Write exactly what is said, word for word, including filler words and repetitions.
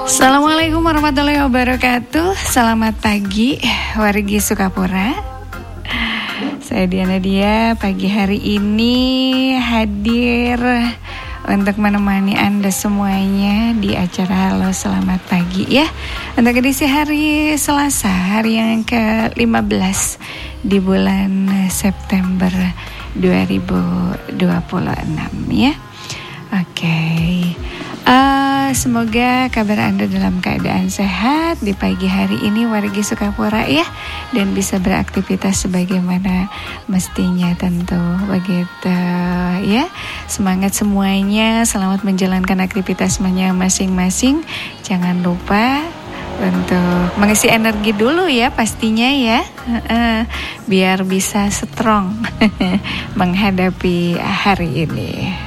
Assalamualaikum warahmatullahi wabarakatuh. Selamat pagi wargi Sukapura. Saya Diana Dia. Pagi hari ini hadir untuk menemani Anda semuanya di acara Halo Selamat Pagi ya. Untuk edisi hari Selasa, hari yang ke lima belas di bulan September dua ribu dua puluh enam ya. Oke. Okay. Uh, semoga kabar Anda dalam keadaan sehat di pagi hari ini wargi Sukapura ya, dan bisa beraktivitas sebagaimana mestinya tentu begitu ya. Semangat semuanya, selamat menjalankan aktivitasnya masing-masing. Jangan lupa untuk mengisi energi dulu ya pastinya ya, uh, biar bisa strong menghadapi hari ini.